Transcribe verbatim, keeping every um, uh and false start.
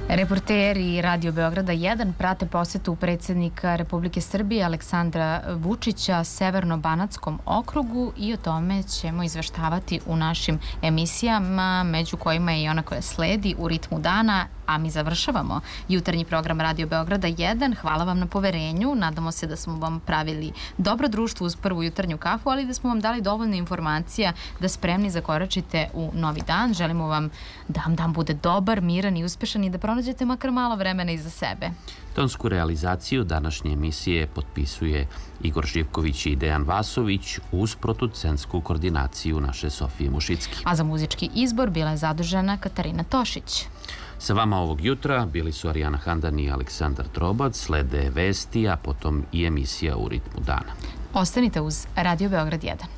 Reporteri Radio Beograda jedan prate posetu predsjednika Republike Srbije Aleksandra Vučića Severno-Banatskom okrugu i o tome ćemo izveštavati u našim emisijama, među kojima je i ona koja sledi U ritmu dana, a mi završavamo jutarnji program Radio Beograda jedan. Hvala vam na poverenju, nadamo se da smo vam pravili dobro društvo uz prvu jutarnju kafu, ali da smo vam dali dovoljno informacija da spremni zakoračite u novi dan. Želimo vam da vam dan bude dobar, miran i uspešan i da pronađete makar malo vremena iza sebe. Tonsku realizaciju današnje emisije potpisuje Igor Živković i Dejan Vasović uz producentsku koordinaciju naše Sofije Mušicki. A za muzički izbor bila je zadužena Katarina Tošić. Sa vama ovog jutra bili su Arijana Handan i Aleksandar Trobac, slede vesti, a potom i emisija U ritmu dana. Ostanite uz Radio Beograd jedan.